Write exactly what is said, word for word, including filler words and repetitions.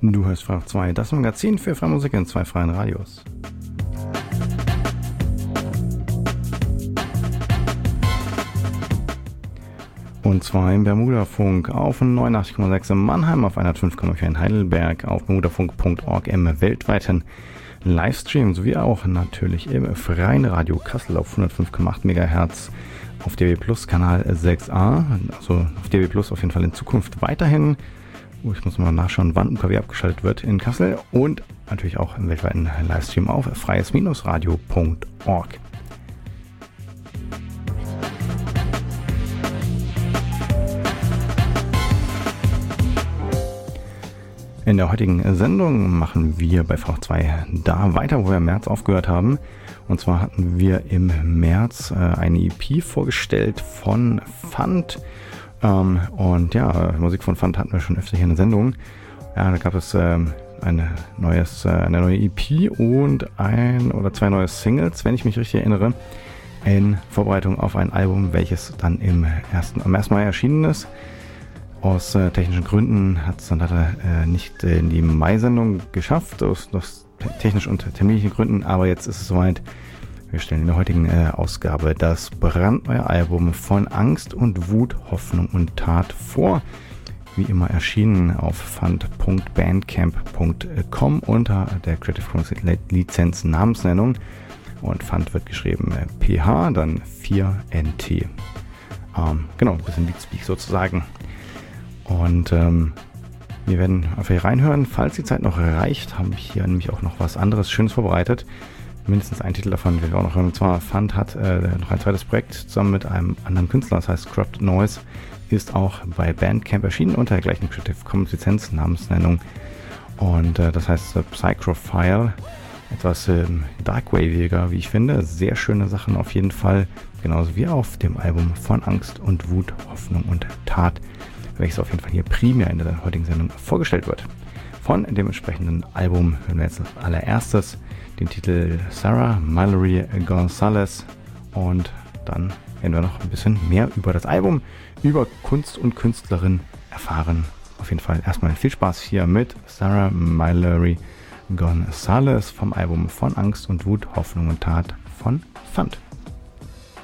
Du hörst Freitag zwei, das Magazin für freie Musik in zwei freien Radios. Und zwar im Bermudafunk auf neunundachtzig Komma sechs in Mannheim, auf hundertfünf Komma vier in Heidelberg, auf bermudafunk punkt org im weltweiten Livestream, sowie auch natürlich im freien Radio Kassel auf hundertfünf Komma acht Megahertz, auf D W Plus Kanal sechs a, also auf D W Plus auf jeden Fall in Zukunft weiterhin. Oh, ich muss mal nachschauen, wann U K W abgeschaltet wird in Kassel, und natürlich auch im weltweiten Livestream auf freies radio punkt org. In der heutigen Sendung machen wir bei V zwei da weiter, wo wir im März aufgehört haben. Und zwar hatten wir im März äh, eine E P vorgestellt von Fund. Ähm, und ja, Musik von Fund hatten wir schon öfter hier in der Sendung. Ja, da gab es ähm, eine, neues, äh, eine neue E P und ein oder zwei neue Singles, wenn ich mich richtig erinnere, in Vorbereitung auf ein Album, welches dann im ersten, am ersten Mai erschienen ist. Aus äh, technischen Gründen hat es dann leider äh, nicht äh, in die Mai-Sendung geschafft, aus, aus technischen und terminlichen Gründen, aber jetzt ist es soweit. Wir stellen in der heutigen äh, Ausgabe das brandneue Album von Angst und Wut, Hoffnung und Tat vor. Wie immer erschienen auf fund punkt bandcamp punkt com unter der Creative Commons Lizenz Namensnennung. Und Fund wird geschrieben äh, P H, dann vier N T. Ähm, genau, ein bisschen Leadspeak sozusagen. Und ähm, wir werden einfach hier reinhören. Falls die Zeit noch reicht, habe ich hier nämlich auch noch was anderes Schönes vorbereitet. Mindestens einen Titel davon werden wir auch noch hören. Und zwar Fund hat äh, noch ein zweites Projekt zusammen mit einem anderen Künstler, das heißt Corrupt Noise, ist auch bei Bandcamp erschienen unter der gleichen Creative Commons Lizenz, Namensnennung. Und äh, das heißt äh, Psychrophile, etwas äh, darkwaviger, wie ich finde. Sehr schöne Sachen auf jeden Fall, genauso wie auf dem Album von Angst und Wut, Hoffnung und Tat, welches auf jeden Fall hier primär in der heutigen Sendung vorgestellt wird. Von dem entsprechenden Album hören wir jetzt als allererstes den Titel Sarah Mallory Gonzalez, und dann werden wir noch ein bisschen mehr über das Album, über Kunst und Künstlerin erfahren. Auf jeden Fall erstmal viel Spaß hier mit Sarah Mallory Gonzalez vom Album von Angst und Wut, Hoffnung und Tat von Fund.